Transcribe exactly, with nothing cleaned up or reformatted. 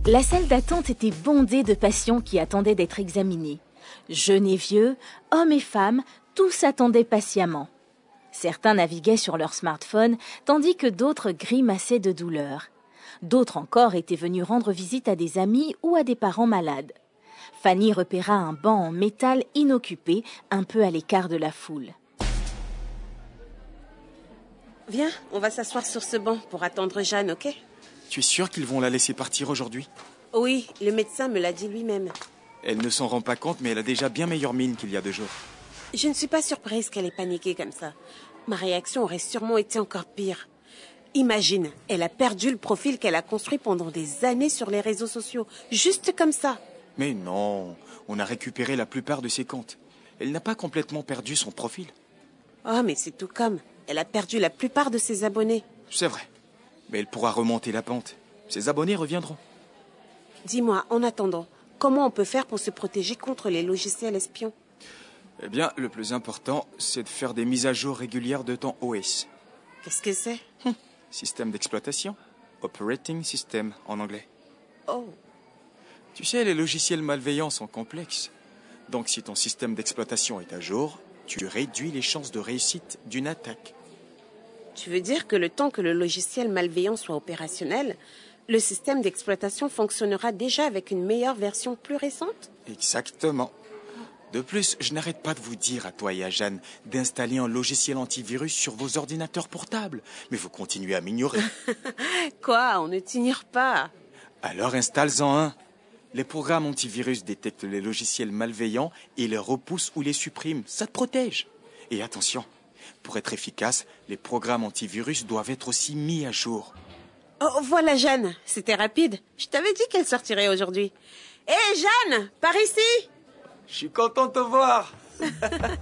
La salle d'attente était bondée de patients qui attendaient d'être examinés. Jeunes et vieux, hommes et femmes, tous attendaient patiemment. Certains naviguaient sur leur smartphone, tandis que d'autres grimaçaient de douleur. D'autres encore étaient venus rendre visite à des amis ou à des parents malades. Fanny repéra un banc en métal inoccupé, un peu à l'écart de la foule. Viens, on va s'asseoir sur ce banc pour attendre Jeanne, ok? Tu es sûr qu'ils vont la laisser partir aujourd'hui? Oui, le médecin me l'a dit lui-même. Elle ne s'en rend pas compte, mais elle a déjà bien meilleure mine qu'il y a deux jours. Je ne suis pas surprise qu'elle ait paniqué comme ça. Ma réaction aurait sûrement été encore pire. Imagine, elle a perdu le profil qu'elle a construit pendant des années sur les réseaux sociaux, juste comme ça. Mais non, on a récupéré la plupart de ses comptes. Elle n'a pas complètement perdu son profil. Oh, mais c'est tout comme. Elle a perdu la plupart de ses abonnés. C'est vrai. Mais elle pourra remonter la pente. Ses abonnés reviendront. Dis-moi, en attendant, comment on peut faire pour se protéger contre les logiciels espions? Eh bien, le plus important, c'est de faire des mises à jour régulières de ton O S. Qu'est-ce que c'est? Hum, Système d'exploitation. Operating System en anglais. Oh. Tu sais, les logiciels malveillants sont complexes. Donc si ton système d'exploitation est à jour, tu réduis les chances de réussite d'une attaque. Tu veux dire que le temps que le logiciel malveillant soit opérationnel, le système d'exploitation fonctionnera déjà avec une meilleure version plus récente? Exactement. De plus, je n'arrête pas de vous dire à toi et à Jeanne d'installer un logiciel antivirus sur vos ordinateurs portables. Mais vous continuez à m'ignorer. Quoi? On ne t'ignore pas. Alors installe-en un. Les programmes antivirus détectent les logiciels malveillants et les repoussent ou les suppriment. Ça te protège. Et attention, pour être efficace, les programmes antivirus doivent être aussi mis à jour. Oh, voilà Jeanne. C'était rapide. Je t'avais dit qu'elle sortirait aujourd'hui. Hé, Jeanne, par ici! Je suis content de te voir.